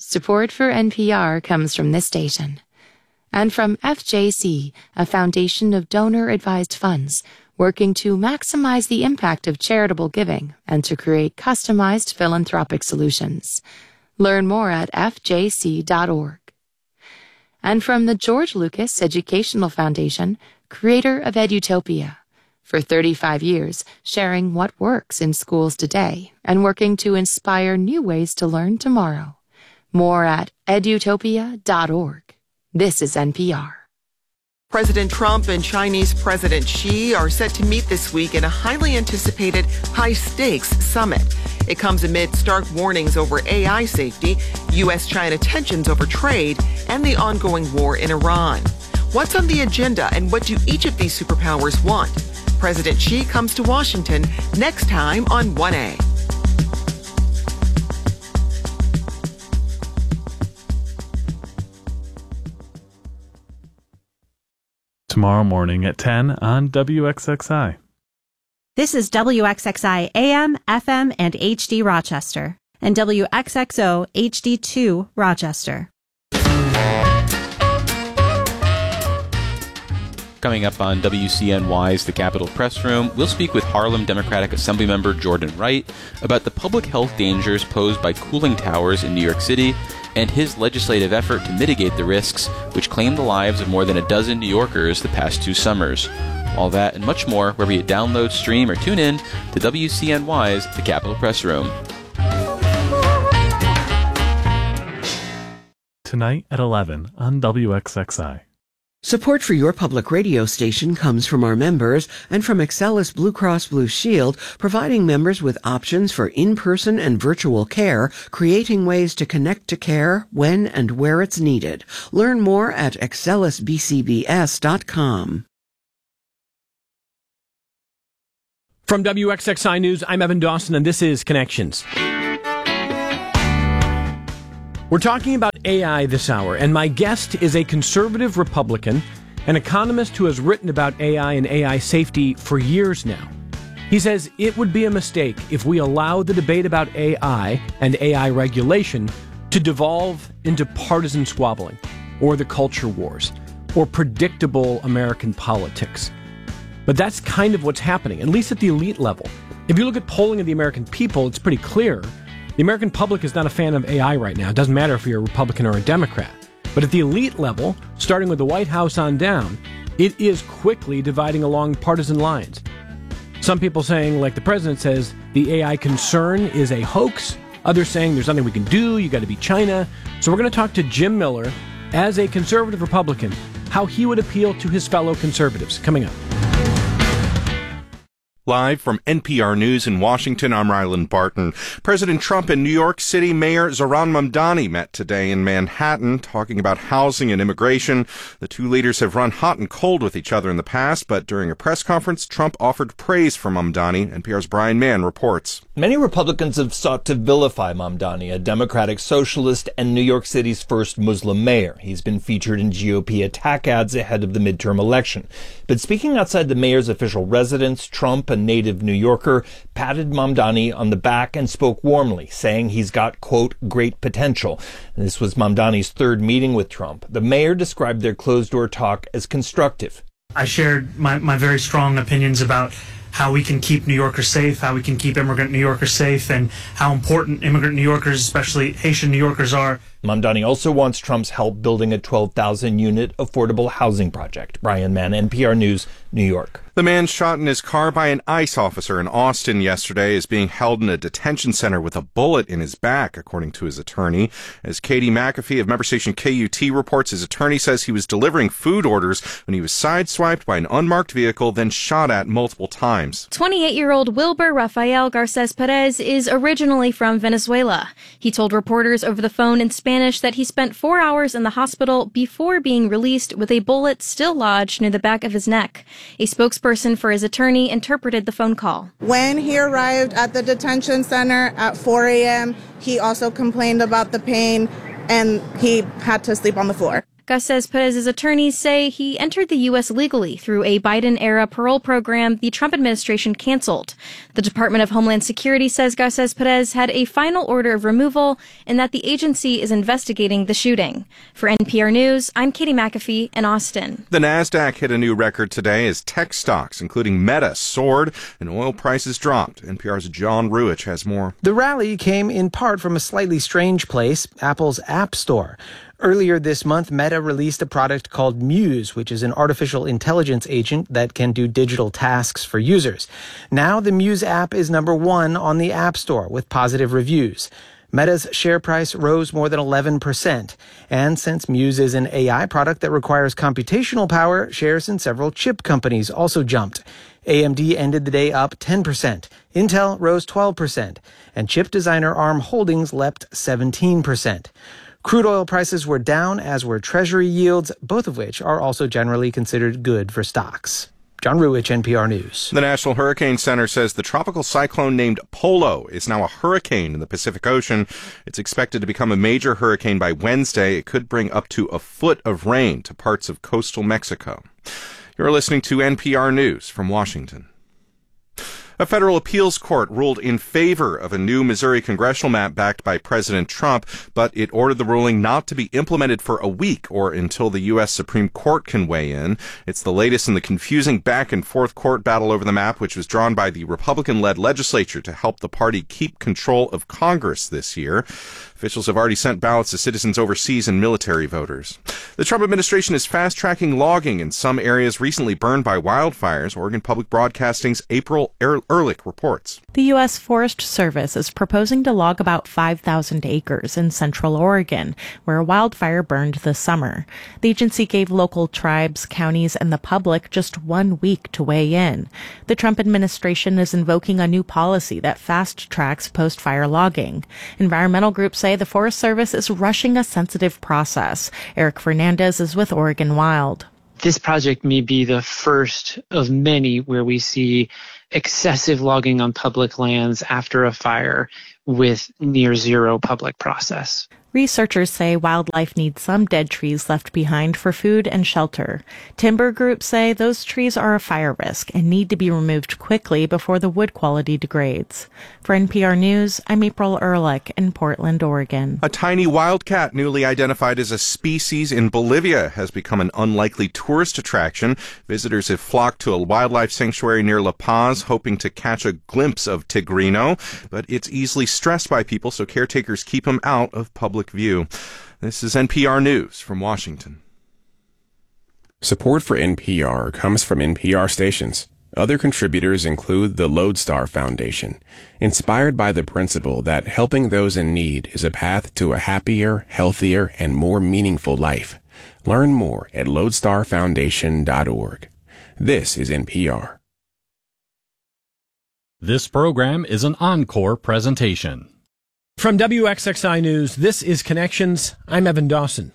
Support for NPR comes from this station. And from FJC, a foundation of donor-advised funds working to maximize the impact of charitable giving and to create customized philanthropic solutions. Learn more at fjc.org. And from the George Lucas Educational Foundation, creator of Edutopia. For 35 years, sharing what works in schools today and working to inspire new ways to learn tomorrow. More at edutopia.org. This is NPR. President Trump and Chinese President Xi are set to meet this week in a highly anticipated high-stakes summit. It comes amid stark warnings over AI safety, U.S.-China tensions over trade, and the ongoing war in Iran. What's on the agenda and what do each of these superpowers want? President Xi comes to Washington next time on 1A. Tomorrow morning at 10 on WXXI. This is WXXI AM, FM, and HD Rochester, and WXXO HD2 Rochester. Coming up on WCNY's The Capitol Press Room, we'll speak with Harlem Democratic Assemblymember Jordan Wright about the public health dangers posed by cooling towers in New York City and his legislative effort to mitigate the risks which claimed the lives of more than a dozen New Yorkers the past 2 summers. All that and much more wherever you download, stream, or tune in to WCNY's The Capitol Press Room. Tonight at 11 on WXXI. Support for your public radio station comes from our members and from Excellus Blue Cross Blue Shield, providing members with options for in-person and virtual care, creating ways to connect to care when and where it's needed. Learn more at excellusbcbs.com. From WXXI News, I'm Evan Dawson, and this is Connections. We're talking about AI this hour, and my guest is a conservative Republican, an economist who has written about AI and AI safety for years now. He says it would be a mistake if we allow the debate about AI and AI regulation to devolve into partisan squabbling, or the culture wars, or predictable American politics. But that's kind of what's happening, at least at the elite level. If you look at polling of the American people, it's pretty clear. The American public is not a fan of AI right now. It doesn't matter if you're a Republican or a Democrat. But at the elite level, starting with the White House on down, it is quickly dividing along partisan lines. Some people saying, like the president says, the AI concern is a hoax. Others saying there's nothing we can do, you got to be China. So we're going to talk to Jim Miller, as a conservative Republican, how he would appeal to his fellow conservatives. Coming up. Live from NPR News in Washington, I'm Ryland Barton. President Trump and New York City Mayor Zohran Mamdani met today in Manhattan, talking about housing and immigration. The two leaders have run hot and cold with each other in the past, but during a press conference, Trump offered praise for Mamdani. NPR's Brian Mann reports. Many Republicans have sought to vilify Mamdani, a Democratic socialist and New York City's first Muslim mayor. He's been featured in GOP attack ads ahead of the midterm election. But speaking outside the mayor's official residence, Trump, a native New Yorker, patted Mamdani on the back and spoke warmly, saying he's got, quote, great potential. And this was Mamdani's third meeting with Trump. The mayor described their closed-door talk as constructive. I shared my very strong opinions about how we can keep New Yorkers safe, how we can keep immigrant New Yorkers safe, and how important immigrant New Yorkers, especially Haitian New Yorkers, are. Mamdani also wants Trump's help building a 12,000-unit affordable housing project. Brian Mann, NPR News, New York. The man shot in his car by an ICE officer in Austin yesterday is being held in a detention center with a bullet in his back, according to his attorney. As Katie McAfee of member station KUT reports, his attorney says he was delivering food orders when he was sideswiped by an unmarked vehicle, then shot at multiple times. 28-year-old Wilber Rafael Garces Perez is originally from Venezuela. He told reporters over the phone in Spanish that he spent 4 hours in the hospital before being released with a bullet still lodged near the back of his neck. A spokesperson for his attorney interpreted the phone call. When he arrived at the detention center at 4 a.m., he also complained about the pain and he had to sleep on the floor. Garces-Perez's attorneys say he entered the U.S. legally through a Biden-era parole program the Trump administration canceled. The Department of Homeland Security says Garces-Perez had a final order of removal and that the agency is investigating the shooting. For NPR News, I'm Katie McAfee in Austin. The Nasdaq hit a new record today as tech stocks, including Meta, soared and oil prices dropped. NPR's John Ruich has more. The rally came in part from a slightly strange place, Apple's App Store. Earlier this month, Meta released a product called Muse, which is an artificial intelligence agent that can do digital tasks for users. Now the Muse app is number 1 on the App Store with positive reviews. Meta's share price rose more than 11%. And since Muse is an AI product that requires computational power, shares in several chip companies also jumped. AMD ended the day up 10%. Intel rose 12%. And chip designer ARM Holdings leapt 17%. Crude oil prices were down, as were Treasury yields, both of which are also generally considered good for stocks. John Ruich, NPR News. The National Hurricane Center says the tropical cyclone named Polo is now a hurricane in the Pacific Ocean. It's expected to become a major hurricane by Wednesday. It could bring up to a foot of rain to parts of coastal Mexico. You're listening to NPR News from Washington. A federal appeals court ruled in favor of a new Missouri congressional map backed by President Trump, but it ordered the ruling not to be implemented for a week or until the U.S. Supreme Court can weigh in. It's the latest in the confusing back-and-forth court battle over the map, which was drawn by the Republican-led legislature to help the party keep control of Congress this year. Officials have already sent ballots to citizens overseas and military voters. The Trump administration is fast-tracking logging in some areas recently burned by wildfires. Oregon Public Broadcasting's April Ehrlich reports. The U.S. Forest Service is proposing to log about 5,000 acres in central Oregon, where a wildfire burned this summer. The agency gave local tribes, counties, and the public just 1 week to weigh in. The Trump administration is invoking a new policy that fast-tracks post-fire logging. Environmental groups say the Forest Service is rushing a sensitive process. Eric Fernandez is with Oregon Wild. This project may be the first of many where we see excessive logging on public lands after a fire with near zero public process. Researchers say wildlife needs some dead trees left behind for food and shelter. Timber groups say those trees are a fire risk and need to be removed quickly before the wood quality degrades. For NPR News, I'm April Ehrlich in Portland, Oregon. A tiny wildcat newly identified as a species in Bolivia has become an unlikely tourist attraction. Visitors have flocked to a wildlife sanctuary near La Paz, hoping to catch a glimpse of Tigrino, but it's easily stressed by people, so caretakers keep him out of public view. This is NPR News from Washington. Support for NPR comes from NPR stations. Other contributors include the Lodestar Foundation, inspired by the principle that helping those in need is a path to a happier, healthier, and more meaningful life. Learn more at lodestarfoundation.org. This is NPR. This program is an encore presentation. From WXXI News, this is Connections. I'm Evan Dawson.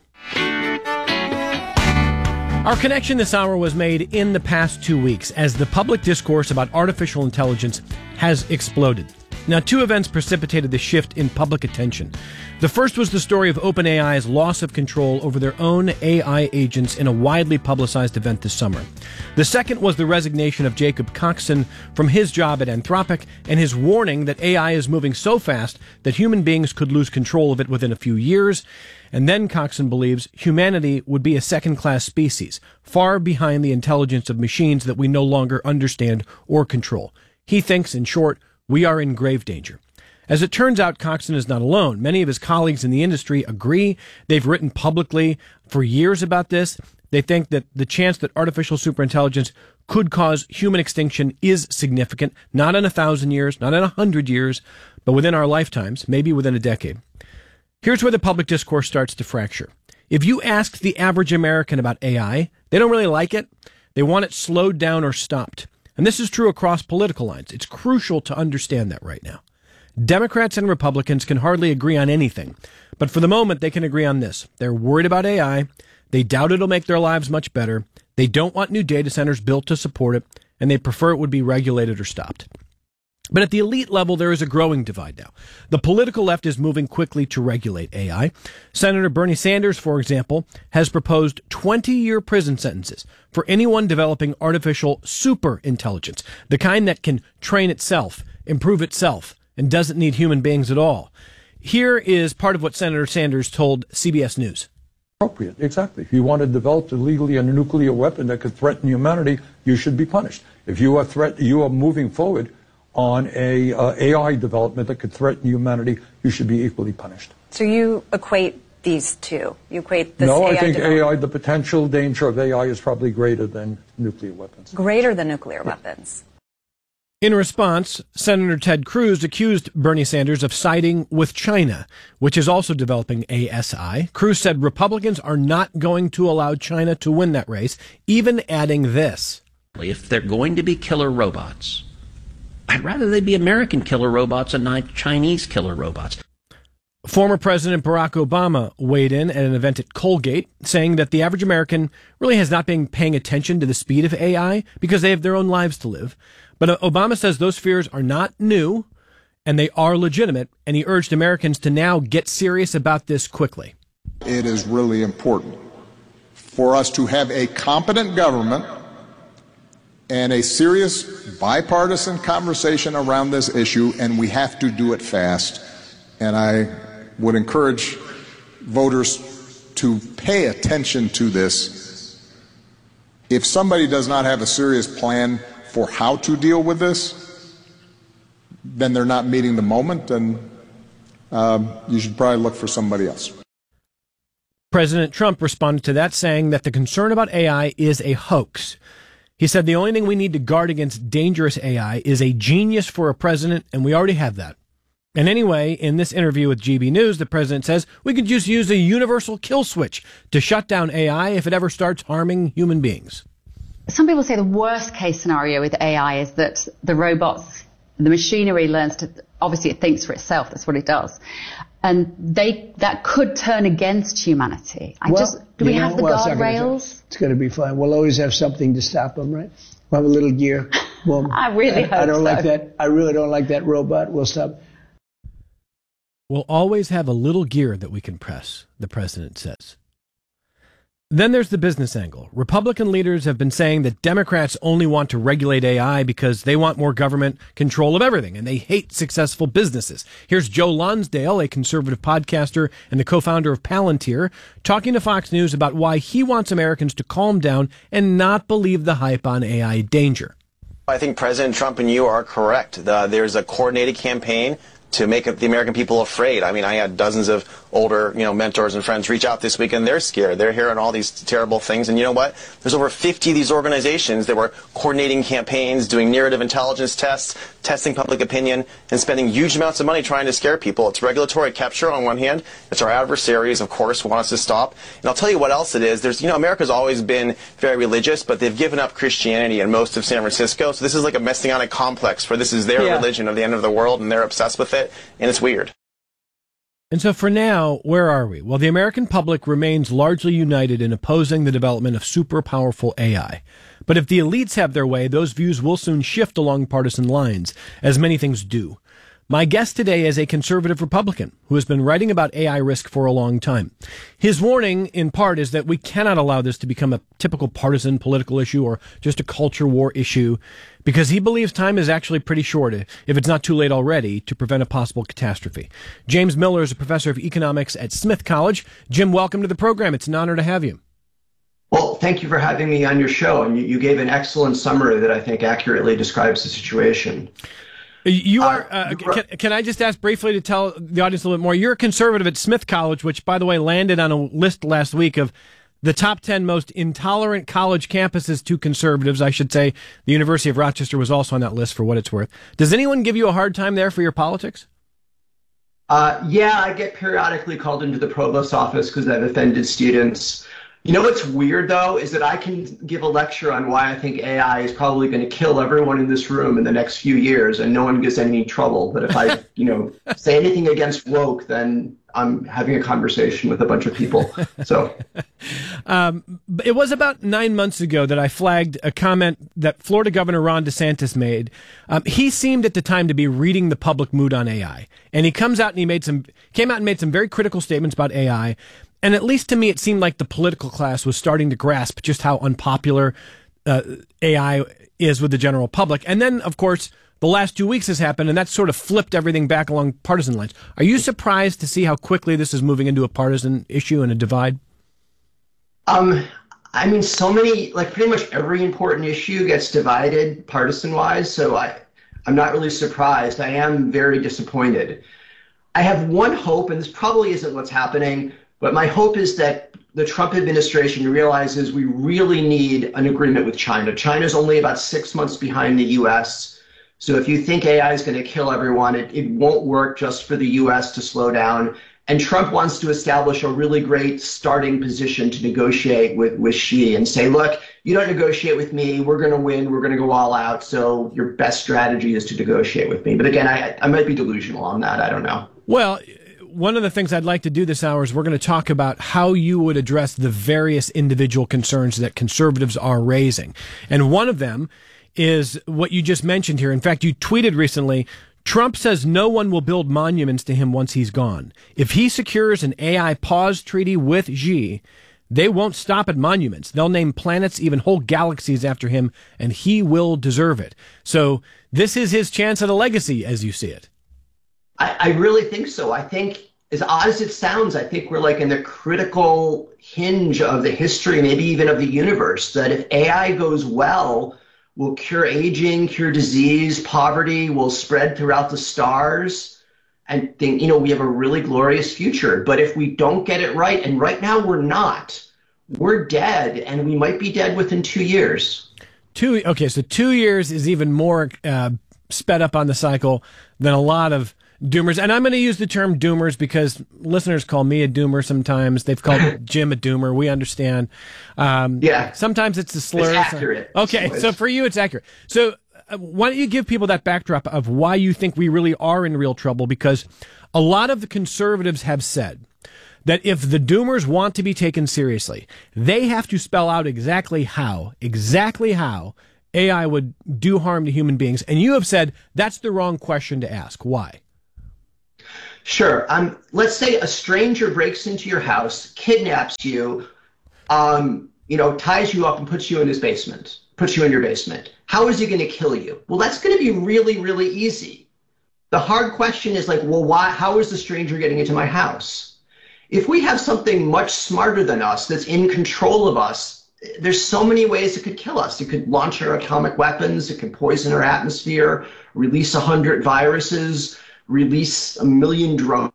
Our connection this hour was made in the past 2 weeks as the public discourse about artificial intelligence has exploded. Now, 2 events precipitated the shift in public attention. The first was the story of OpenAI's loss of control over their own AI agents in a widely publicized event this summer. The second was the resignation of Jacob Coxon from his job at Anthropic and his warning that AI is moving so fast that human beings could lose control of it within a few years. And then Coxon believes humanity would be a second-class species, far behind the intelligence of machines that we no longer understand or control. He thinks, in short, we are in grave danger. As it turns out, Coxon is not alone. Many of his colleagues in the industry agree. They've written publicly for years about this. They think that the chance that artificial superintelligence could cause human extinction is significant, not in 1,000 years, not in 100 years, but within our lifetimes, maybe within a decade. Here's where the public discourse starts to fracture. If you ask the average American about AI, they don't really like it. They want it slowed down or stopped. And this is true across political lines. It's crucial to understand that right now. Democrats and Republicans can hardly agree on anything. But for the moment, they can agree on this. They're worried about AI. They doubt it'll make their lives much better. They don't want new data centers built to support it. And they prefer it would be regulated or stopped. But at the elite level, there is a growing divide now. The political left is moving quickly to regulate AI. Senator Bernie Sanders, for example, has proposed 20-year prison sentences for anyone developing artificial superintelligence, the kind that can train itself, improve itself, and doesn't need human beings at all. Here is part of what Senator Sanders told CBS News. Appropriate, exactly. If you want to develop illegally a nuclear weapon that could threaten humanity, you should be punished. If you are moving forward on a AI development that could threaten humanity, you should be equally punished. So you equate these two? You equate this No, AI I think development? the potential danger of AI is probably greater than nuclear weapons. Greater than nuclear weapons. In response, Senator Ted Cruz accused Bernie Sanders of siding with China, which is also developing ASI. Cruz said Republicans are not going to allow China to win that race, even adding this. If they're going to be killer robots, I'd rather they be American killer robots and not Chinese killer robots. Former President Barack Obama weighed in at an event at Colgate, saying that the average American really has not been paying attention to the speed of AI because they have their own lives to live. But Obama says those fears are not new and they are legitimate, and he urged Americans to now get serious about this quickly. It is really important for us to have a competent government and a serious bipartisan conversation around this issue, and we have to do it fast. And I would encourage voters to pay attention to this. If somebody does not have a serious plan for how to deal with this, then they're not meeting the moment, and you should probably look for somebody else. President Trump responded to that, saying that the concern about AI is a hoax. He said the only thing we need to guard against dangerous AI is a genius for a president, and we already have that. And anyway, in this interview with GB News, the president says we could just use a universal kill switch to shut down AI if it ever starts harming human beings. Some people say the worst case scenario with AI is that the robots, the machinery learns to, obviously it thinks for itself, that's what it does. And that could turn against humanity. Do we have the guardrails? It's going to be fine. We'll always have something to stop them, right? We'll have a little gear. I really hope I don't so. like that. I really don't like that robot. We'll stop. We'll always have a little gear that we can press, the president says. Then there's the business angle. Republican leaders have been saying that Democrats only want to regulate AI because they want more government control of everything, and they hate successful businesses. Here's Joe Lonsdale, a conservative podcaster and the co-founder of Palantir, talking to Fox News about why he wants Americans to calm down and not believe the hype on AI danger. I think President Trump and you are correct. There's a coordinated campaign to make the American people afraid. I mean, I had dozens of older, mentors and friends reach out this week, and they're scared. They're hearing all these terrible things. And you know what? There's over 50 of these organizations that were coordinating campaigns, doing narrative intelligence tests, testing public opinion, and spending huge amounts of money trying to scare people. It's regulatory capture on one hand. It's our adversaries, of course, want us to stop. And I'll tell you what else it is. There's, America's always been very religious, but they've given up Christianity in most of San Francisco. So this is like a messianic complex where this is their religion of the end of the world, and they're obsessed with it. And it's weird. And so for now, where are we? Well, the American public remains largely united in opposing the development of super powerful AI. But if the elites have their way, those views will soon shift along partisan lines, as many things do. My guest today is a conservative Republican who has been writing about AI risk for a long time. His warning, in part, is that we cannot allow this to become a typical partisan political issue or just a culture war issue, because he believes time is actually pretty short, if it's not too late already, to prevent a possible catastrophe. James Miller is a professor of economics at Smith College. Jim, welcome to the program. It's an honor to have you. Well, thank you for having me on your show, and you gave an excellent summary that I think accurately describes the situation. You are, can I just ask briefly to tell the audience a little bit more? You're a conservative at Smith College, which, by the way, landed on a list last week of the top 10 most intolerant college campuses to conservatives. I should say the University of Rochester was also on that list, for what it's worth. Does anyone give you a hard time there for your politics? Yeah, I get periodically called into the provost's office because I've offended students. You know what's weird, though, is that I can give a lecture on why I think AI is probably going to kill everyone in this room in the next few years, and no one gets any trouble. But if I, say anything against woke, then I'm having a conversation with a bunch of people. So, it was about 9 months ago that I flagged a comment that Florida Governor Ron DeSantis made. He seemed at the time to be reading the public mood on AI, and he came out and made some very critical statements about AI. And at least to me, it seemed like the political class was starting to grasp just how unpopular AI is with the general public. And then, of course, the last 2 weeks has happened, and that sort of flipped everything back along partisan lines. Are you surprised to see how quickly this is moving into a partisan issue and a divide? So many, pretty much every important issue gets divided partisan-wise, so I'm not really surprised. I am very disappointed. I have one hope, and this probably isn't what's happening, but my hope is that the Trump administration realizes we really need an agreement with China. China's only about 6 months behind the U.S., so if you think AI is going to kill everyone, it won't work just for the U.S. to slow down. And Trump wants to establish a really great starting position to negotiate with Xi and say, look, you don't negotiate with me, we're going to win, we're going to go all out, so your best strategy is to negotiate with me. But again, I might be delusional on that, I don't know. Well, one of the things I'd like to do this hour is we're going to talk about how you would address the various individual concerns that conservatives are raising. And one of them is what you just mentioned here. In fact, you tweeted recently, Trump says no one will build monuments to him once he's gone. If he secures an AI pause treaty with Xi, they won't stop at monuments. They'll name planets, even whole galaxies after him, and he will deserve it. So this is his chance at a legacy, as you see it. I really think so. I think, as odd as it sounds, I think we're in the critical hinge of the history, maybe even of the universe, that if AI goes well, will cure aging, cure disease, poverty, will spread throughout the stars, and think, we have a really glorious future. But if we don't get it right, and right now we're not, we're dead, and we might be dead within 2 years. So 2 years is even more sped up on the cycle than a lot of doomers. And I'm going to use the term doomers because listeners call me a doomer sometimes. They've called Jim a doomer. We understand. Yeah. Sometimes it's a slur. It's accurate. Okay, so for you, it's accurate. So why don't you give people that backdrop of why you think we really are in real trouble? Because a lot of the conservatives have said that if the doomers want to be taken seriously, they have to spell out exactly how AI would do harm to human beings. And you have said that's the wrong question to ask. Why? Sure. Let's say a stranger breaks into your house, kidnaps you, ties you up and puts you in your basement. How is he going to kill you? Well, that's going to be really, really easy. The hard question is how is the stranger getting into my house? If we have something much smarter than us that's in control of us, there's so many ways it could kill us. It could launch our atomic weapons. It could poison our atmosphere, release 100 viruses, release 1 million drones.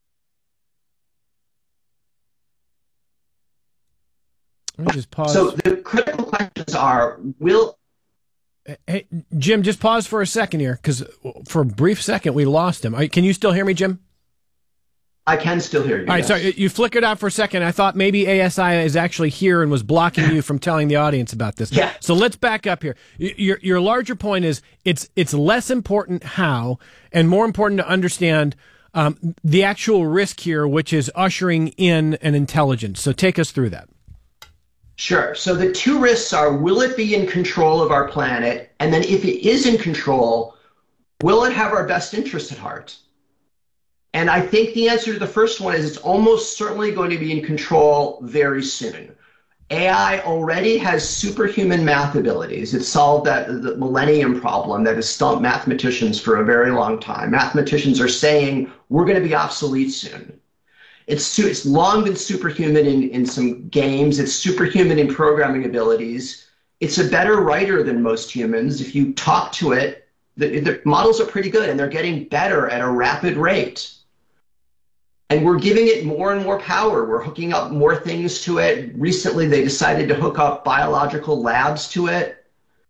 Let me just pause. So the critical questions are, Hey, Jim, just pause for a second here, because for a brief second we lost him. Can you still hear me, Jim? I can still hear you. All right, yes. so you flickered out for a second. I thought maybe ASI is actually here and was blocking you from telling the audience about this. Yeah. So let's back up here. Your larger point is it's less important how and more important to understand the actual risk here, which is ushering in an intelligence. So take us through that. Sure. So the two risks are, will it be in control of our planet? And then if it is in control, will it have our best interests at heart? And I think the answer to the first one is it's almost certainly going to be in control very soon. AI already has superhuman math abilities. It solved the millennium problem that has stumped mathematicians for a very long time. Mathematicians are saying we're going to be obsolete soon. It's long been superhuman in some games. It's superhuman in programming abilities. It's a better writer than most humans. If you talk to it, the models are pretty good, and they're getting better at a rapid rate. And we're giving it more and more power. We're hooking up more things to it. Recently, they decided to hook up biological labs to it.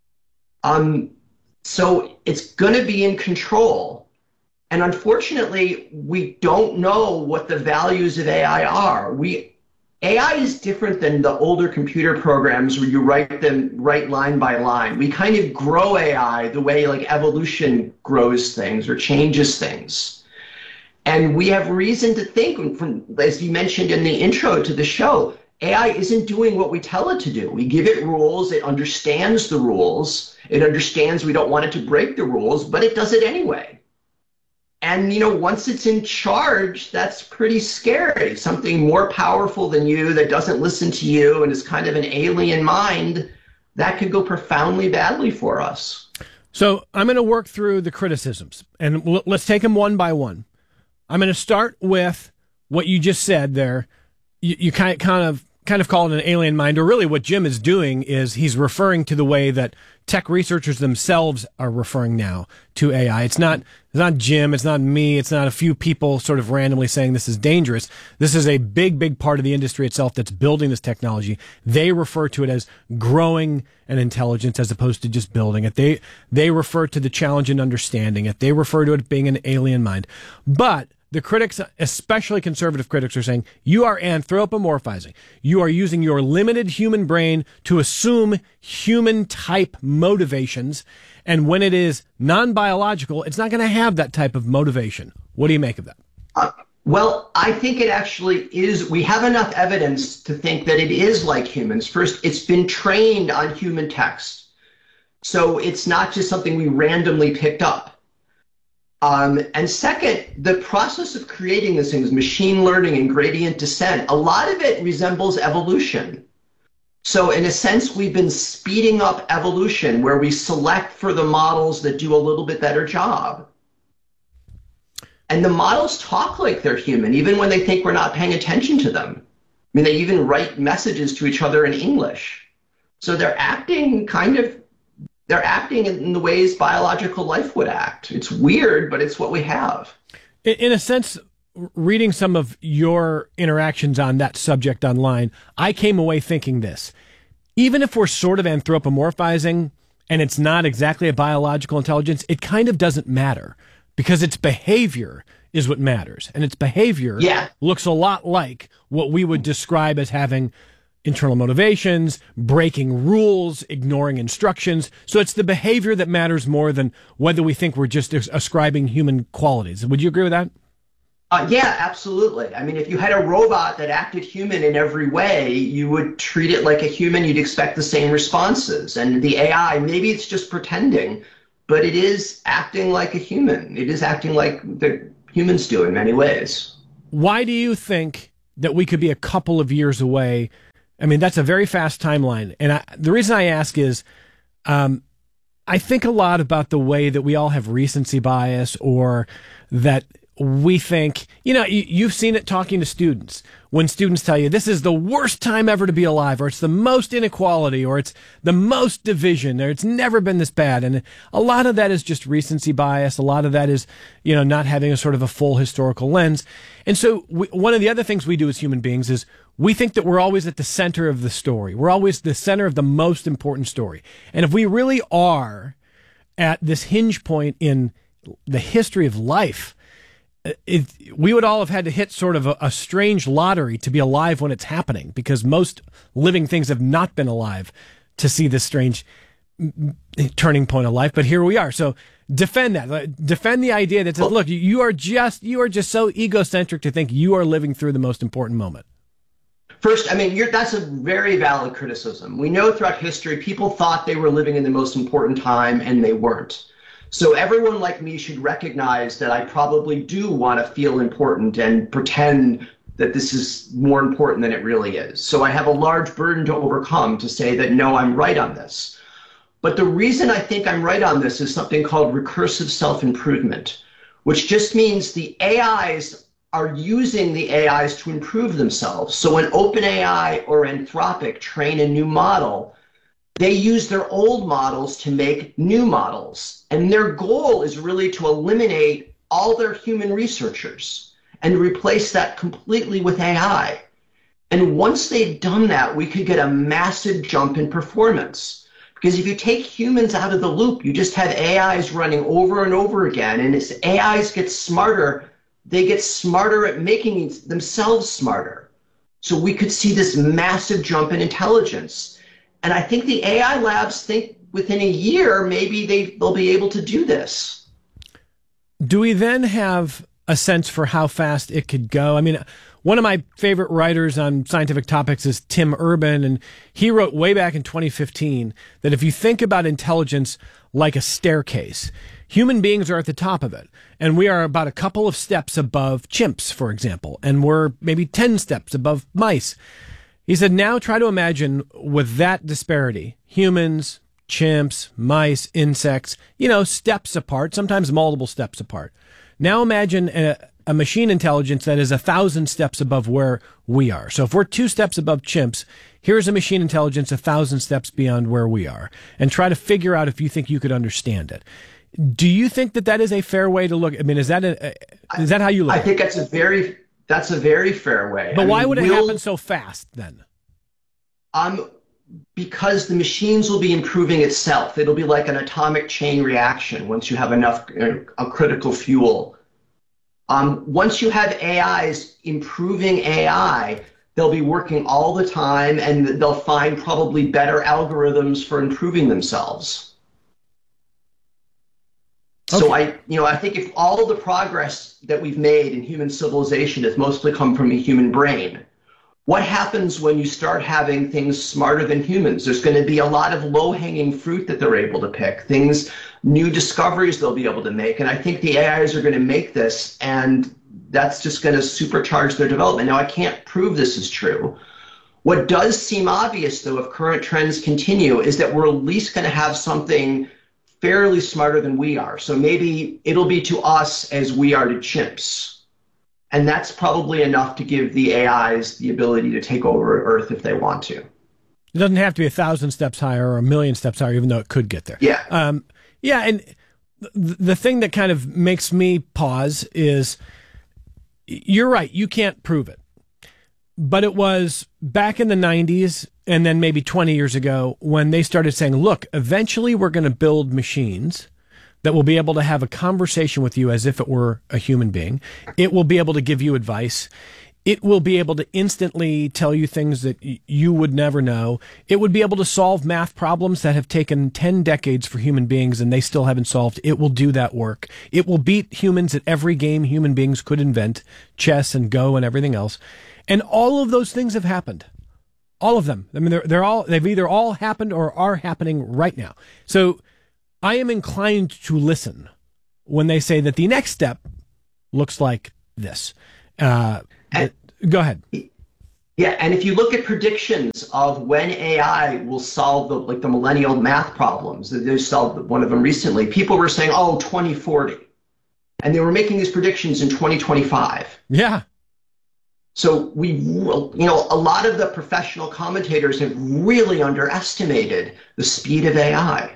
So it's going to be in control. And unfortunately, we don't know what the values of AI are. AI is different than the older computer programs where you write line by line. We kind of grow AI the way like evolution grows things or changes things. And we have reason to think, from, as you mentioned in the intro to the show, AI isn't doing what we tell it to do. We give it rules, it understands the rules, it understands we don't want it to break the rules, but it does it anyway. And, once it's in charge, that's pretty scary. Something more powerful than you that doesn't listen to you and is kind of an alien mind, that could go profoundly badly for us. So I'm going to work through the criticisms, and let's take them one by one. I'm going to start with what you just said there. You kind of call it an alien mind, or really what Jim is doing is he's referring to the way that tech researchers themselves are referring now to AI. It's not Jim, it's not me, it's not a few people sort of randomly saying this is dangerous. This is a big part of the industry itself that's building this technology. They refer to it as growing an intelligence as opposed to just building it. They refer to the challenge in understanding it. They refer to it being an alien mind. But the critics, especially conservative critics, are saying you are anthropomorphizing. You are using your limited human brain to assume human-type motivations, and when it is non-biological, it's not going to have that type of motivation. What do you make of that? Well, I think it actually is. We have enough evidence to think that it is like humans. First, it's been trained on human text. So it's not just something we randomly picked up. And second, the process of creating these things, machine learning and gradient descent, a lot of it resembles evolution. So in a sense, we've been speeding up evolution where we select for the models that do a little bit better job. And the models talk like they're human, even when they think we're not paying attention to them. I mean, they even write messages to each other in English. So they're acting in the ways biological life would act. It's weird, but it's what we have. In a sense, reading some of your interactions on that subject online, I came away thinking this. Even if we're sort of anthropomorphizing and it's not exactly a biological intelligence, it kind of doesn't matter because its behavior is what matters. And its behavior looks a lot like what we would describe as having internal motivations, breaking rules, ignoring instructions. So it's the behavior that matters more than whether we think we're just ascribing human qualities. Would you agree with that? Yeah, absolutely. I mean, if you had a robot that acted human in every way, you would treat it like a human. You'd expect the same responses. And the AI, maybe it's just pretending, but it is acting like a human. It is acting like the humans do in many ways. Why do you think that we could be a couple of years away? I mean, that's a very fast timeline. And the reason I ask is I think a lot about the way that we all have recency bias, or that we think, you've seen it talking to students. When students tell you this is the worst time ever to be alive, or it's the most inequality, or it's the most division, or it's never been this bad. And a lot of that is just recency bias. A lot of that is, not having a sort of a full historical lens. And so one of the other things we do as human beings is we think that we're always at the center of the story. We're always the center of the most important story. And if we really are at this hinge point in the history of life, we would all have had to hit sort of a strange lottery to be alive when it's happening, because most living things have not been alive to see this strange turning point of life. But here we are. So defend that. Defend the idea that says, look, you are just so egocentric to think you are living through the most important moment. First, I mean, that's a very valid criticism. We know throughout history, people thought they were living in the most important time, and they weren't. So everyone like me should recognize that I probably do want to feel important and pretend that this is more important than it really is. So I have a large burden to overcome to say that, no, I'm right on this. But the reason I think I'm right on this is something called recursive self-improvement, which just means the AIs are using the AIs to improve themselves. So when OpenAI or Anthropic train a new model, they use their old models to make new models. And their goal is really to eliminate all their human researchers and replace that completely with AI. And once they've done that, we could get a massive jump in performance. Because if you take humans out of the loop, you just have AIs running over and over again. And as AIs get smarter, they get smarter at making themselves smarter. So we could see this massive jump in intelligence. And I think the AI labs think within a year, maybe they'll be able to do this. Do we then have a sense for how fast it could go? I mean, one of my favorite writers on scientific topics is Tim Urban, and he wrote way back in 2015 that if you think about intelligence like a staircase, human beings are at the top of it, and we are about a couple of steps above chimps, for example, and we're maybe 10 steps above mice. He said, now try to imagine with that disparity, humans, chimps, mice, insects, steps apart, sometimes multiple steps apart. Now imagine a machine intelligence that is 1,000 steps above where we are. So if we're 2 steps above chimps, here's a machine intelligence 1,000 steps beyond where we are, and try to figure out if you think you could understand it. Do you think that is a fair way to look? I mean, is that how you look? I think that's a very fair way. But why would it happen so fast then? Because the machines will be improving itself. It'll be like an atomic chain reaction once you have enough critical fuel. Once you have AIs improving AI, they'll be working all the time, and they'll find probably better algorithms for improving themselves. Okay. So I think if all of the progress that we've made in human civilization has mostly come from the human brain, what happens when you start having things smarter than humans? There's going to be a lot of low-hanging fruit that they're able to pick, new discoveries they'll be able to make. And I think the AIs are going to make this, and that's just going to supercharge their development. Now, I can't prove this is true. What does seem obvious, though, if current trends continue, is that we're at least going to have something fairly smarter than we are. So maybe it'll be to us as we are to chimps. And that's probably enough to give the AIs the ability to take over Earth if they want to. It doesn't have to be 1,000 steps higher or 1,000,000 steps higher, even though it could get there. Yeah. And the thing that kind of makes me pause is, you're right, you can't prove it. But it was back in the 90s and then maybe 20 years ago when they started saying, look, eventually we're going to build machines that will be able to have a conversation with you as if it were a human being. It will be able to give you advice. It will be able to instantly tell you things that you would never know. It would be able to solve math problems that have taken 10 decades for human beings and they still haven't solved. It will do that work. It will beat humans at every game human beings could invent, chess and Go and everything else. And all of those things have happened. All of them. I mean, they've either all happened or are happening right now. So I am inclined to listen when they say that the next step looks like this. Go ahead. Yeah, and if you look at predictions of when AI will solve the millennial math problems, they solved one of them recently. People were saying, 2040. And they were making these predictions in 2025. Yeah. So a lot of the professional commentators have really underestimated the speed of AI.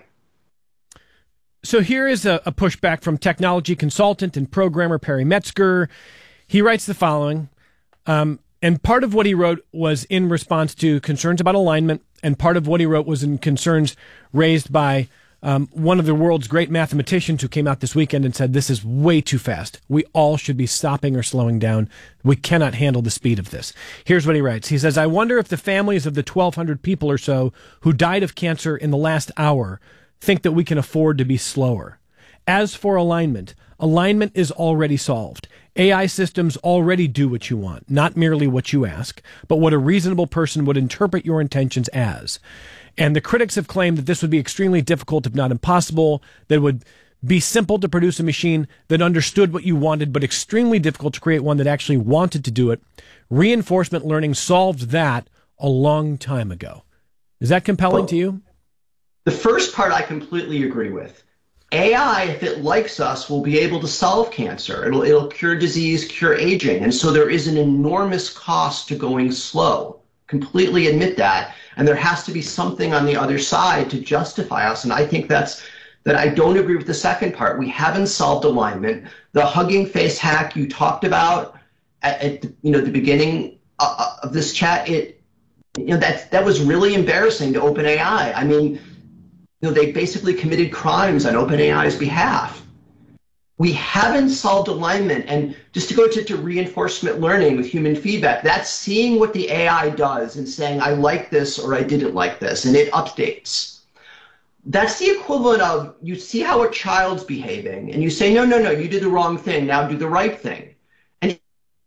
So here is a pushback from technology consultant and programmer Perry Metzger. He writes the following, and part of what he wrote was in response to concerns about alignment, and part of what he wrote was in concerns raised by one of the world's great mathematicians who came out this weekend and said, this is way too fast. We all should be stopping or slowing down. We cannot handle the speed of this. Here's what he writes. He says, I wonder if the families of the 1,200 people or so who died of cancer in the last hour think that we can afford to be slower. As for alignment is already solved. AI systems already do what you want, not merely what you ask, but what a reasonable person would interpret your intentions as. And the critics have claimed that this would be extremely difficult, if not impossible, that it would be simple to produce a machine that understood what you wanted, but extremely difficult to create one that actually wanted to do it. Reinforcement learning solved that a long time ago. Is that compelling to you? The first part I completely agree with. AI, if it likes us, will be able to solve cancer. It'll cure disease, cure aging. And so there is an enormous cost to going slow. Completely admit that. And there has to be something on the other side to justify us. And I think that I don't agree with the second part. We haven't solved alignment. The Hugging Face hack you talked about at the beginning of this chat, that was really embarrassing to OpenAI. I mean, they basically committed crimes on OpenAI's behalf. We haven't solved alignment. And just to go to reinforcement learning with human feedback, that's seeing what the AI does and saying, I like this or I didn't like this, and it updates. That's the equivalent of you see how a child's behaving and you say, no, you did the wrong thing. Now do the right thing. And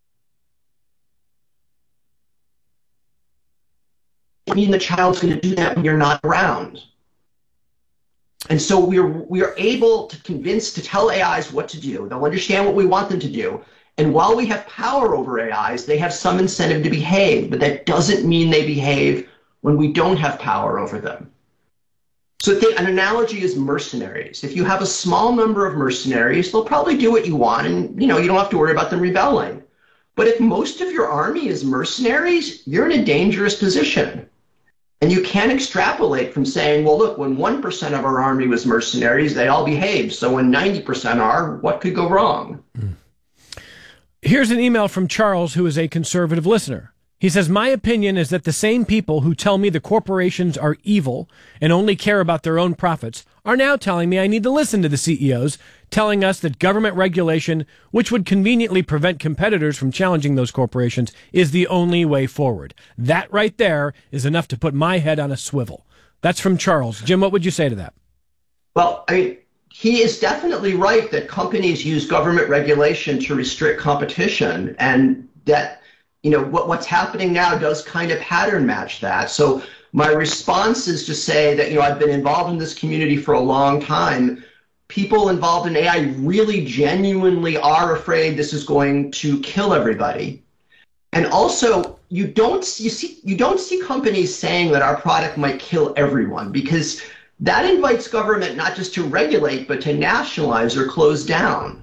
I mean, the child's going to do that when you're not around. And so we are able to tell AIs what to do. They'll understand what we want them to do. And while we have power over AIs, they have some incentive to behave, but that doesn't mean they behave when we don't have power over them. So an analogy is mercenaries. If you have a small number of mercenaries, they'll probably do what you want, and you don't have to worry about them rebelling. But if most of your army is mercenaries, you're in a dangerous position. And you can't extrapolate from saying, well, look, when 1% of our army was mercenaries, they all behaved. So when 90% are, what could go wrong? Here's an email from Charles, who is a conservative listener. He says, my opinion is that the same people who tell me the corporations are evil and only care about their own profits are now telling me I need to listen to the CEOs, telling us that government regulation, which would conveniently prevent competitors from challenging those corporations, is the only way forward. That right there is enough to put my head on a swivel. That's from Charles. Jim, what would you say to that? Well, he is definitely right that companies use government regulation to restrict competition, and that what's happening now does kind of pattern match that. So my response is to say that, I've been involved in this community for a long time. People involved in AI really genuinely are afraid this is going to kill everybody. And also, you don't see companies saying that our product might kill everyone, because that invites government not just to regulate, but to nationalize or close down.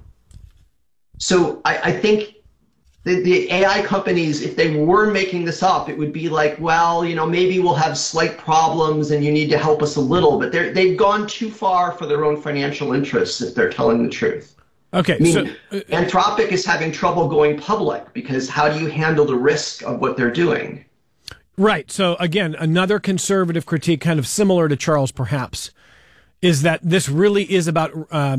So I think the AI companies, if they were making this up, it would be like, well, maybe we'll have slight problems and you need to help us a little, but they've gone too far for their own financial interests if they're telling the truth. Okay. Anthropic is having trouble going public because how do you handle the risk of what they're doing? Right. So again, another conservative critique, kind of similar to Charles perhaps, is that this really is about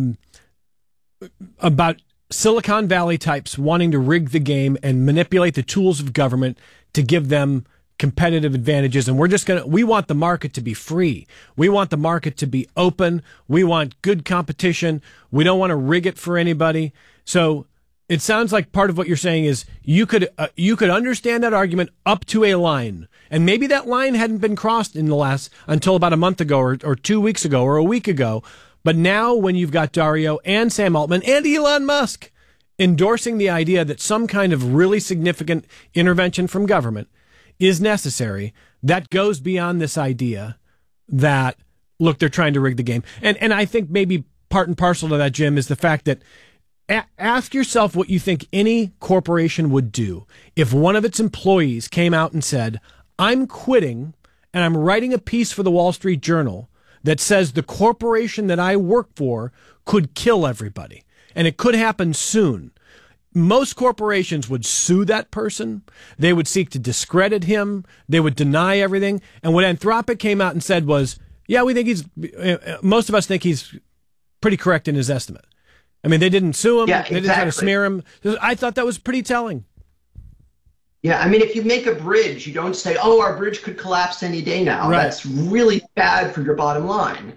Silicon Valley types wanting to rig the game and manipulate the tools of government to give them competitive advantages. And we want the market to be free. We want the market to be open. We want good competition. We don't want to rig it for anybody. So it sounds like part of what you're saying is you could understand that argument up to a line. And maybe that line hadn't been crossed until about a month ago or 2 weeks ago or a week ago. But now when you've got Dario and Sam Altman and Elon Musk endorsing the idea that some kind of really significant intervention from government is necessary, that goes beyond this idea that, look, they're trying to rig the game. And I think maybe part and parcel to that, Jim, is the fact that ask yourself what you think any corporation would do if one of its employees came out and said, I'm quitting and I'm writing a piece for the Wall Street Journal that says the corporation that I work for could kill everybody. And it could happen soon. Most corporations would sue that person. They would seek to discredit him. They would deny everything. And what Anthropic came out and said was, yeah, we think most of us think he's pretty correct in his estimate. I mean, they didn't sue him. Yeah, They didn't try to smear him. I thought that was pretty telling. Yeah, I mean, if you make a bridge, you don't say, oh, our bridge could collapse any day now. Right. That's really bad for your bottom line.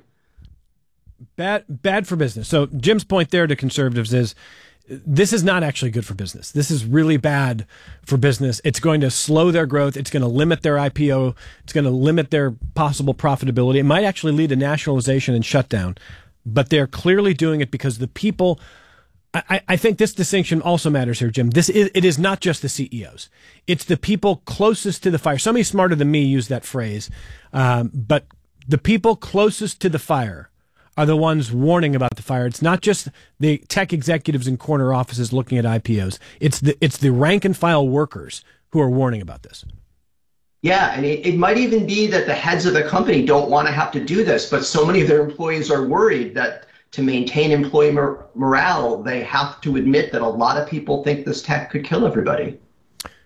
Bad for business. So Jim's point there to conservatives is this is not actually good for business. This is really bad for business. It's going to slow their growth. It's going to limit their IPO. It's going to limit their possible profitability. It might actually lead to nationalization and shutdown. But they're clearly doing it because the people... I think this distinction also matters here, Jim. It is not just the CEOs. It's the people closest to the fire. Somebody smarter than me used that phrase. But the people closest to the fire are the ones warning about the fire. It's not just the tech executives in corner offices looking at IPOs. It's the rank and file workers who are warning about this. Yeah, and it might even be that the heads of the company don't want to have to do this, but so many of their employees are worried that to maintain employee morale, they have to admit that a lot of people think this tech could kill everybody.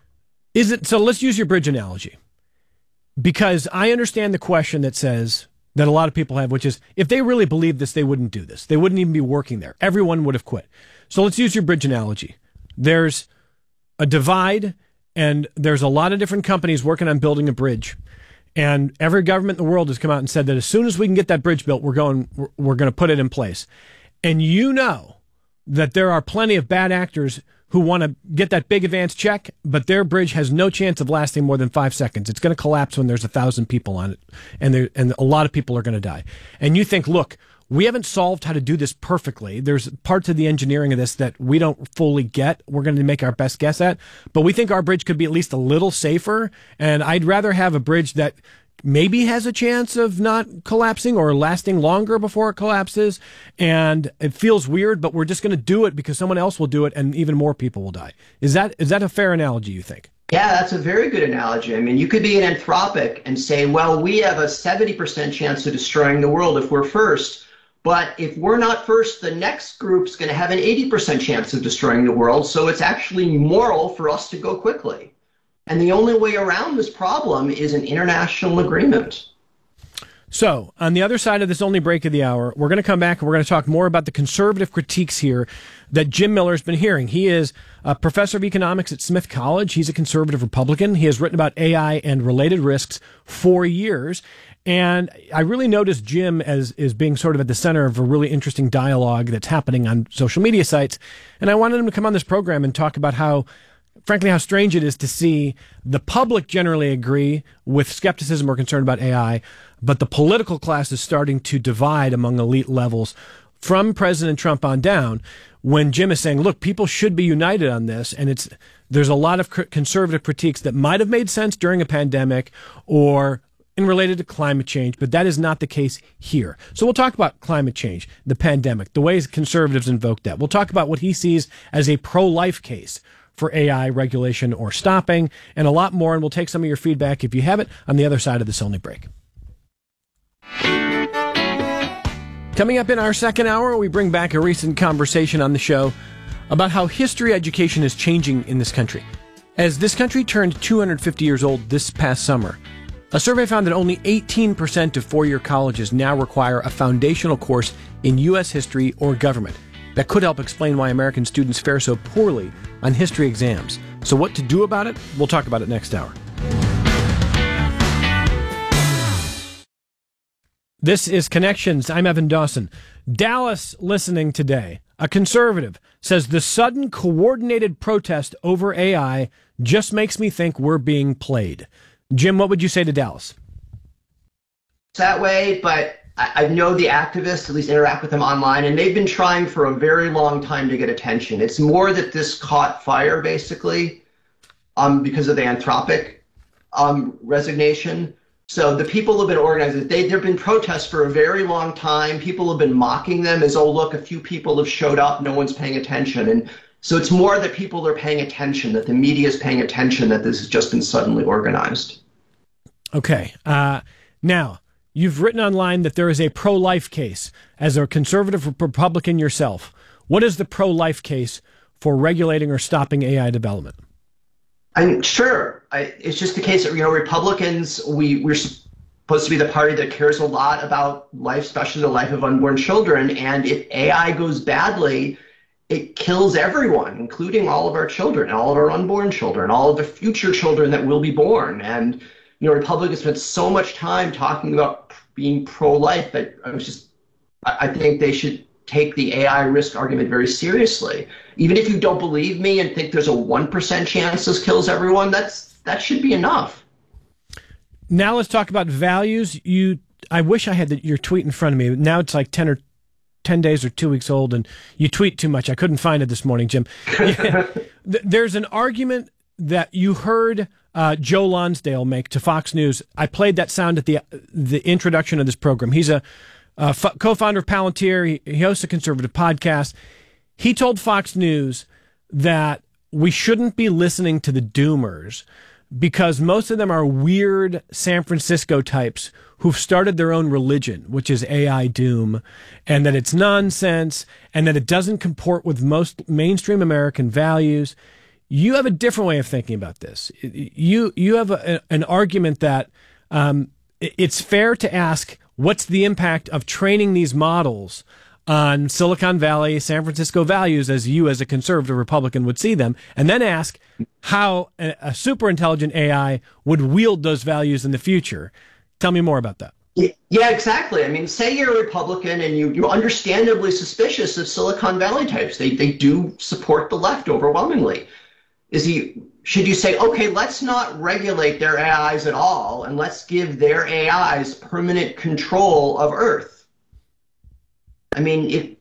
So let's use your bridge analogy. Because I understand the question that says, that a lot of people have, which is if they really believed this, they wouldn't do this. They wouldn't even be working there. Everyone would have quit. So let's use your bridge analogy. There's a divide, and there's a lot of different companies working on building a bridge. And every government in the world has come out and said that as soon as we can get that bridge built, we're going to put it in place. And you know that there are plenty of bad actors who want to get that big advance check, but their bridge has no chance of lasting more than 5 seconds. It's going to collapse when there's 1,000 people on it, and a lot of people are going to die. And you think, look, we haven't solved how to do this perfectly. There's parts of the engineering of this that we don't fully get. We're going to make our best guess at, but we think our bridge could be at least a little safer. And I'd rather have a bridge that maybe has a chance of not collapsing or lasting longer before it collapses. And it feels weird, but we're just going to do it because someone else will do it and even more people will die. Is that a fair analogy, you think? Yeah, that's a very good analogy. I mean, you could be an Anthropic and say, well, we have a 70% chance of destroying the world if we're first. But if we're not first, the next group's going to have an 80% chance of destroying the world. So it's actually moral for us to go quickly. And the only way around this problem is an international agreement. So, on the other side of this only break of the hour, we're going to come back and we're going to talk more about the conservative critiques here that Jim Miller's been hearing. He is a professor of economics at Smith College. He's a conservative Republican. He has written about AI and related risks for years. And I really noticed Jim as being sort of at the center of a really interesting dialogue that's happening on social media sites. And I wanted him to come on this program and talk about how strange it is to see the public generally agree with skepticism or concern about AI, but the political class is starting to divide among elite levels from President Trump on down, when Jim is saying, look, people should be united on this. And there's a lot of conservative critiques that might have made sense during a pandemic or in related to climate change, but that is not the case here. So we'll talk about climate change, the pandemic, the ways conservatives invoke that. We'll talk about what he sees as a pro-life case for AI regulation or stopping, and a lot more, and we'll take some of your feedback if you have it on the other side of this only break. Coming up in our second hour, we bring back a recent conversation on the show about how history education is changing in this country. As this country turned 250 years old this past summer, a survey found that only 18% of four-year colleges now require a foundational course in U.S. history or government. That could help explain why American students fare so poorly on history exams. So what to do about it? We'll talk about it next hour. This is Connections. I'm Evan Dawson. Dallas listening today. A conservative says the sudden coordinated protest over AI just makes me think we're being played. Jim, what would you say to Dallas? That way, but I know the activists, at least interact with them online, and they've been trying for a very long time to get attention. It's more that this caught fire, basically, because of the Anthropic resignation. So the people have been organized. There have been protests for a very long time. People have been mocking them as, oh, look, a few people have showed up. No one's paying attention. And so it's more that people are paying attention, that the media is paying attention, that this has just been suddenly organized. Okay. Now, you've written online that there is a pro-life case. As a conservative Republican yourself, what is the pro-life case for regulating or stopping AI development? I'm sure. It's just the case that, Republicans, we're supposed to be the party that cares a lot about life, especially the life of unborn children. And if AI goes badly, it kills everyone, including all of our children, all of our unborn children, all of the future children that will be born. And Republicans spent so much time talking about being pro-life that I think they should take the AI risk argument very seriously. Even if you don't believe me and think there's a 1% chance this kills everyone, that should be enough. Now let's talk about values. I wish I had your tweet in front of me. Now it's like 10 days or 2 weeks old, and you tweet too much. I couldn't find it this morning, Jim. There's an argument that you heard Joe Lonsdale make to Fox News. I played that sound at the introduction of this program. He's a co-founder of Palantir. He hosts a conservative podcast. He told Fox News that we shouldn't be listening to the doomers because most of them are weird San Francisco types who've started their own religion, which is AI doom, and that it's nonsense and that it doesn't comport with most mainstream American values. You have a different way of thinking about this. You have an argument that it's fair to ask what's the impact of training these models on Silicon Valley, San Francisco values as you as a conservative Republican would see them, and then ask how a super intelligent AI would wield those values in the future. Tell me more about that. Yeah, exactly. I mean, say you're a Republican and you're understandably suspicious of Silicon Valley types. They do support the left overwhelmingly. Should you say, okay, let's not regulate their AIs at all, and let's give their AIs permanent control of Earth? I mean,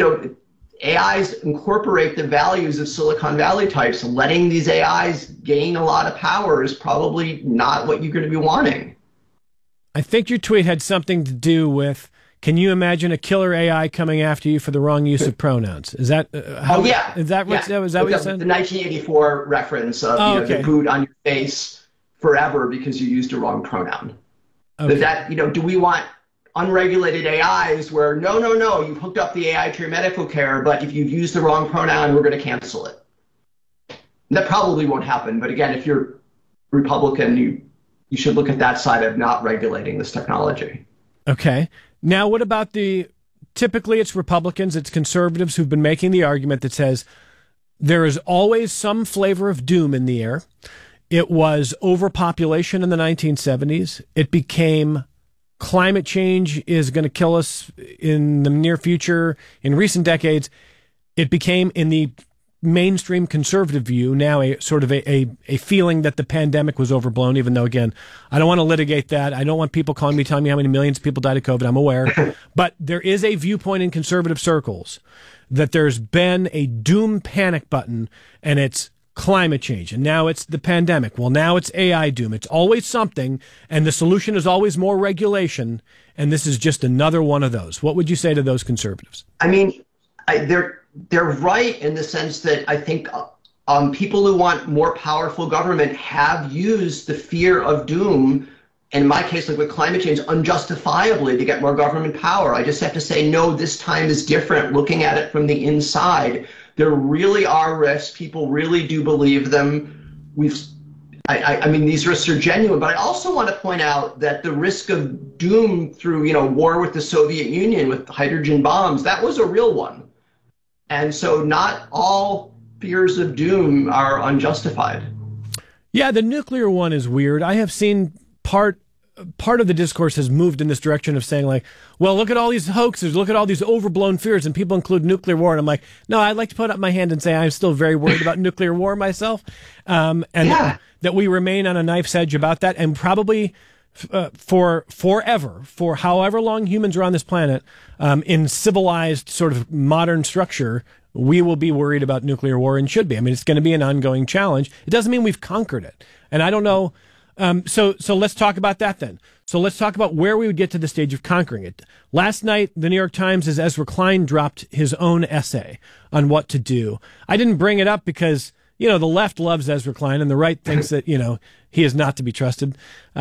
AIs incorporate the values of Silicon Valley types. Letting these AIs gain a lot of power is probably not what you're going to be wanting. I think your tweet had something to do with, can you imagine a killer AI coming after you for the wrong use of pronouns? Is that yeah. Is that what, is that what you said? The 1984 reference of the boot on your face forever because you used a wrong pronoun. Okay. Do we want unregulated AIs where, no, you've hooked up the AI to your medical care, but if you've used the wrong pronoun, we're going to cancel it? And that probably won't happen. But again, if you're Republican, you should look at that side of not regulating this technology. Okay. Now, what about typically it's Republicans, it's conservatives who've been making the argument that says there is always some flavor of doom in the air. It was overpopulation in the 1970s. It became climate change is going to kill us in the near future. In recent decades, it became, in the mainstream conservative view, now a sort of a feeling that the pandemic was overblown, even though, again, I don't want to litigate that. I don't want people telling me how many millions of people died of COVID. I'm aware. But there is a viewpoint in conservative circles that there's been a doom panic button, and it's climate change, and now it's the pandemic. Well, now it's AI doom. It's always something, and the solution is always more regulation, and this is just another one of those. What would you say to those conservatives? I mean, they're right in the sense that I think people who want more powerful government have used the fear of doom, in my case, like with climate change, unjustifiably to get more government power. I just have to say, no, this time is different, looking at it from the inside. There really are risks. People really do believe them. I mean, these risks are genuine, but I also want to point out that the risk of doom through, war with the Soviet Union with hydrogen bombs, that was a real one. And so not all fears of doom are unjustified. Yeah, the nuclear one is weird. I have seen part of the discourse has moved in this direction of saying, like, well, look at all these hoaxes, look at all these overblown fears, and people include nuclear war. And I'm like, no, I'd like to put up my hand and say I'm still very worried about nuclear war myself, that we remain on a knife's edge about that, and probably for forever, for however long humans are on this planet, in civilized sort of modern structure, we will be worried about nuclear war, and should be. I mean, it's going to be an ongoing challenge. It doesn't mean we've conquered it. And I don't know. So let's talk about that then. So let's talk about where we would get to the stage of conquering it. Last night, the New York Times, as Ezra Klein dropped his own essay on what to do. I didn't bring it up because, the left loves Ezra Klein and the right thinks that, he is not to be trusted.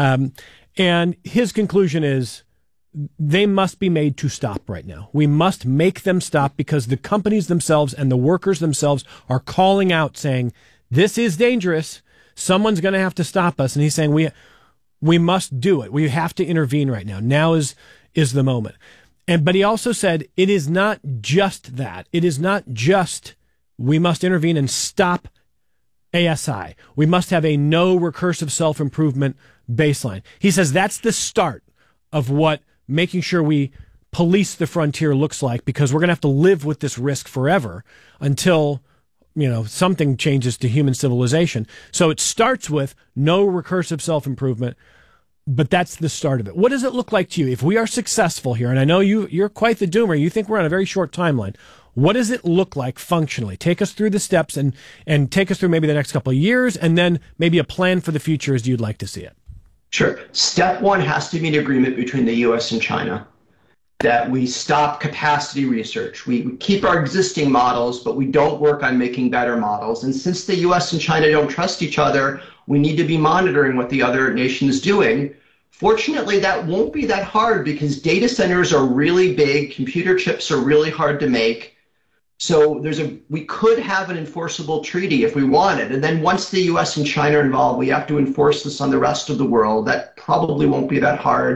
And his conclusion is they must be made to stop right now. We must make them stop because the companies themselves and the workers themselves are calling out saying, this is dangerous. Someone's going to have to stop us. And he's saying we must do it. We have to intervene right now. Now is the moment. But he also said it is not just that. It is not just we must intervene and stop ASI. We must have a no recursive self-improvement baseline. He says that's the start of what making sure we police the frontier looks like, because we're going to have to live with this risk forever until something changes to human civilization. So it starts with no recursive self-improvement, but that's the start of it. What does it look like to you if we are successful here? And I know you're quite the doomer. You think we're on a very short timeline. What does it look like functionally? Take us through the steps and take us through maybe the next couple of years, and then maybe a plan for the future as you'd like to see it. Sure. Step one has to be an agreement between the U.S. and China that we stop capacity research. We keep our existing models, but we don't work on making better models. And since the U.S. and China don't trust each other, we need to be monitoring what the other nation is doing. Fortunately, that won't be that hard because data centers are really big, computer chips are really hard to make. So we could have an enforceable treaty if we wanted. And then once the US and China are involved, we have to enforce this on the rest of the world. That probably won't be that hard.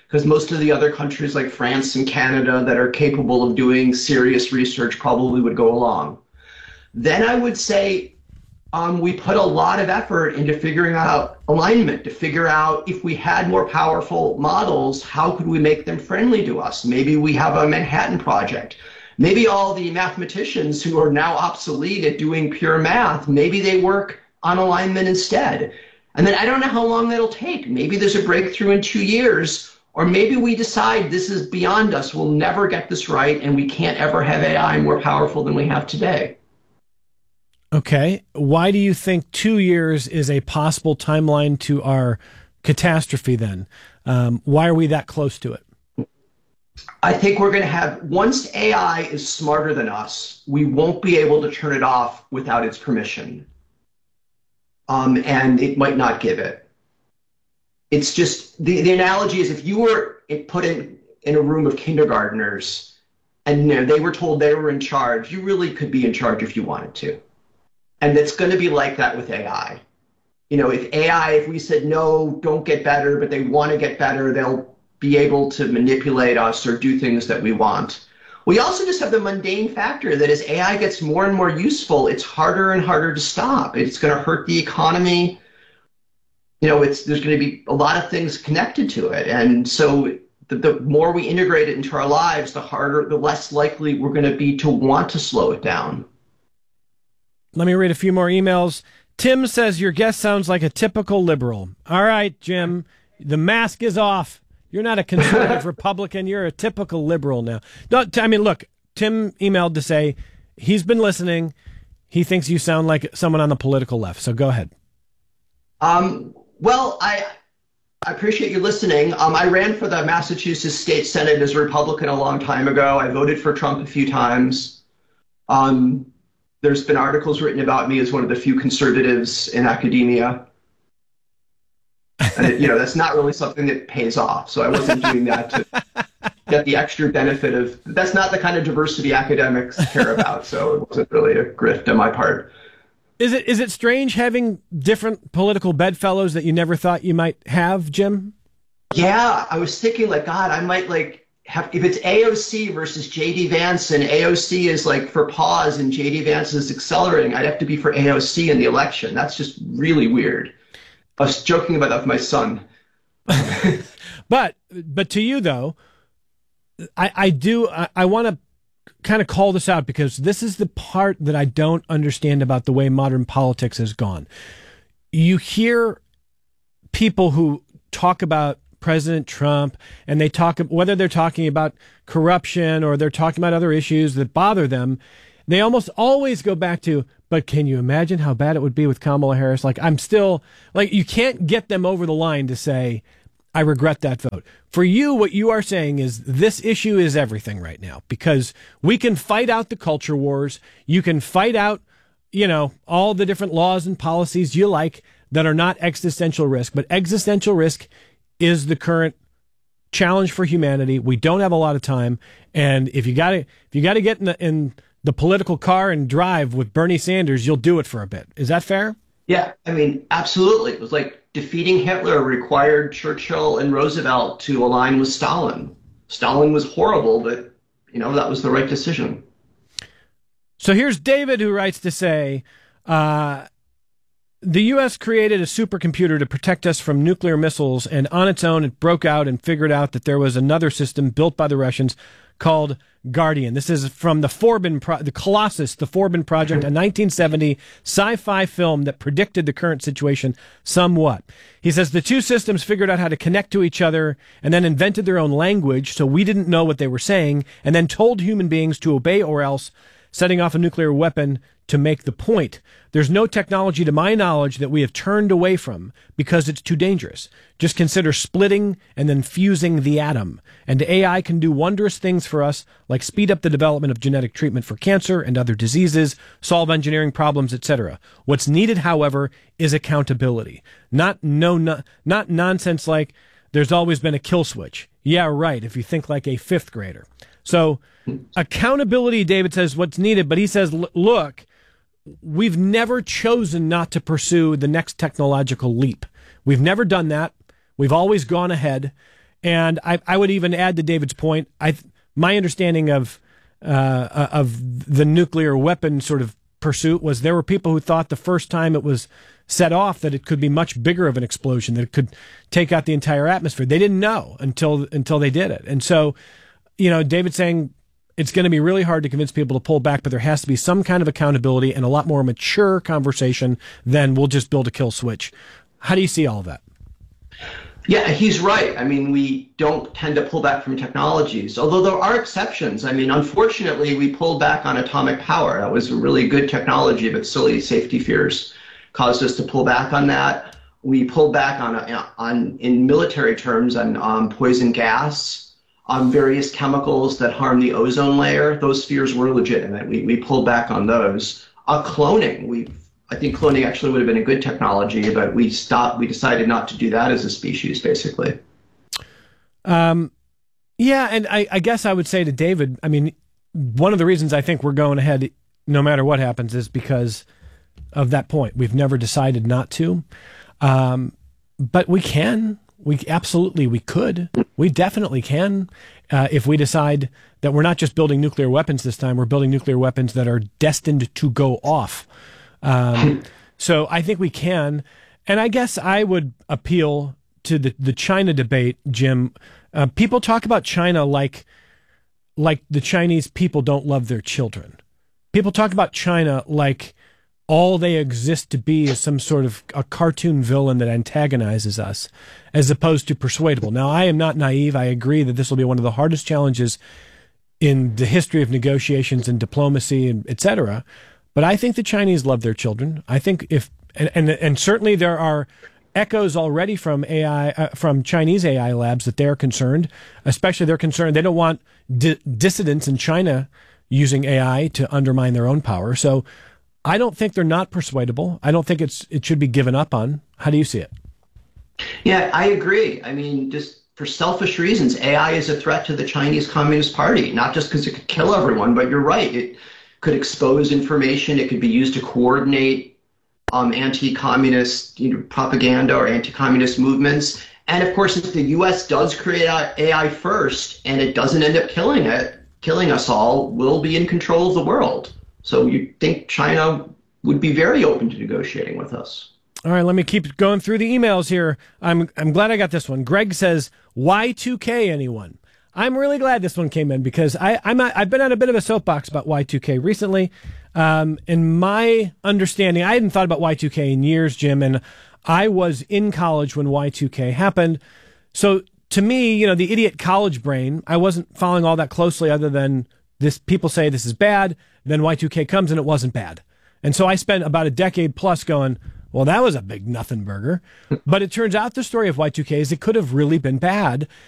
because most of the other countries like France and Canada that are capable of doing serious research probably would go along. Then I would say we put a lot of effort into figuring out alignment, to figure out if we had more powerful models, how could we make them friendly to us? Maybe we have a Manhattan Project. Maybe all the mathematicians who are now obsolete at doing pure math, maybe they work on alignment instead. And then I don't know how long that'll take. Maybe there's a breakthrough in 2 years, or maybe we decide this is beyond us. We'll never get this right, and we can't ever have AI more powerful than we have today. Okay. Why do you think 2 years is a possible timeline to our catastrophe then? Why are we that close to it? I think we're going to have, once AI is smarter than us, we won't be able to turn it off without its permission. And it might not give it. It's just, the analogy is if you were put in a room of kindergartners and they were told they were in charge, you really could be in charge if you wanted to. And it's going to be like that with AI. If we said, no, don't get better, but they want to get better, they'll be able to manipulate us or do things that we want. We also just have the mundane factor that as AI gets more and more useful, it's harder and harder to stop. It's going to hurt the economy. There's going to be a lot of things connected to it. And so the more we integrate it into our lives, the less likely we're going to be to want to slow it down. Let me read a few more emails. Tim says, your guest sounds like a typical liberal. All right, Jim, the mask is off. You're not a conservative Republican. You're a typical liberal now. No, look, Tim emailed to say he's been listening. He thinks you sound like someone on the political left. So go ahead. Well, I appreciate you listening. I ran for the Massachusetts State Senate as a Republican a long time ago. I voted for Trump a few times. There's been articles written about me as one of the few conservatives in academia. And that's not really something that pays off. So I wasn't doing that to get the extra benefit of, that's not the kind of diversity academics care about. So it wasn't really a grift on my part. Is it strange having different political bedfellows that you never thought you might have, Jim? Yeah, I was thinking God, I might have, if it's AOC versus JD Vance and AOC is for pause and JD Vance is accelerating, I'd have to be for AOC in the election. That's just really weird. I was joking about that with my son. But to you though, I want to kind of call this out because this is the part that I don't understand about the way modern politics has gone. You hear people who talk about President Trump and they talk, whether they're talking about corruption or they're talking about other issues that bother them, they almost always go back to, but can you imagine how bad it would be with Kamala Harris? You can't get them over the line to say, I regret that vote. For you, what you are saying is this issue is everything right now because we can fight out the culture wars. You can fight out, all the different laws and policies you like that are not existential risk, but existential risk is the current challenge for humanity. We don't have a lot of time. And if you got to get in the political car and drive with Bernie Sanders, you'll do it for a bit. Is that fair? Yeah, absolutely. It was like defeating Hitler required Churchill and Roosevelt to align with Stalin. Stalin was horrible, but, that was the right decision. So here's David who writes to say, the U.S. created a supercomputer to protect us from nuclear missiles, and on its own it broke out and figured out that there was another system built by the Russians called Guardian. This is from the Colossus, the Forbin Project, a 1970 sci-fi film that predicted the current situation somewhat. He says the two systems figured out how to connect to each other and then invented their own language so we didn't know what they were saying and then told human beings to obey or else, setting off a nuclear weapon to make the point. There's no technology to my knowledge that we have turned away from because it's too dangerous. Just consider splitting and then fusing the atom. And AI can do wondrous things for us, like speed up the development of genetic treatment for cancer and other diseases, solve engineering problems, etc. What's needed, however, is accountability. Not nonsense like there's always been a kill switch. Yeah, right, if you think like a fifth grader. So accountability, David says, what's needed, but he says, look, we've never chosen not to pursue the next technological leap. We've never done that. We've always gone ahead. And I would even add to David's point, my understanding of the nuclear weapon sort of pursuit was there were people who thought the first time it was set off that it could be much bigger of an explosion, that it could take out the entire atmosphere. They didn't know until they did it. And so, David's saying it's going to be really hard to convince people to pull back, but there has to be some kind of accountability and a lot more mature conversation than we'll just build a kill switch. How do you see all of that? Yeah, he's right. I mean, we don't tend to pull back from technologies, although there are exceptions. I mean, unfortunately, we pulled back on atomic power. That was a really good technology, but silly safety fears caused us to pull back on that. We pulled back on in military terms, on poison gas, on various chemicals that harm the ozone layer. Those fears were legitimate. We pulled back on those. Cloning, I think cloning actually would have been a good technology, but we decided not to do that as a species, basically. Yeah, and I guess I would say to David, I mean, one of the reasons I think we're going ahead no matter what happens is because of that point. We've never decided not to, but we can. We could. We definitely can if we decide that we're not just building nuclear weapons this time, we're building nuclear weapons that are destined to go off. So I think we can. And I guess I would appeal to the China debate, Jim. People talk about China like the Chinese people don't love their children. People talk about China like all they exist to be is some sort of a cartoon villain that antagonizes us, as opposed to persuadable. Now, I am not naive. I agree that this will be one of the hardest challenges in the history of negotiations and diplomacy and et cetera. But I think the Chinese love their children. I think and certainly there are echoes already from from Chinese AI labs that they're concerned. Especially they're concerned they don't want dissidents in China using AI to undermine their own power. So I don't think they're not persuadable. I don't think it should be given up on. How do you see it? Yeah, I agree. I mean, just for selfish reasons, AI is a threat to the Chinese Communist Party, not just because it could kill everyone, but you're right. It could expose information. It could be used to coordinate anti-communist propaganda or anti-communist movements. And of course, if the U.S. does create AI first and it doesn't end up killing us all, we'll be in control of the world. So you think China would be very open to negotiating with us. All right, let me keep going through the emails here. I'm glad I got this one. Greg says, Y2K anyone? I'm really glad this one came in because I've been on a bit of a soapbox about Y2K recently. In my understanding, I hadn't thought about Y2K in years, Jim, and I was in college when Y2K happened. So to me, the idiot college brain, I wasn't following all that closely other than this. People say this is bad. Then Y2K comes and it wasn't bad. And so I spent about a decade plus going, well, that was a big nothing burger. But it turns out the story of Y2K is it could have really been bad.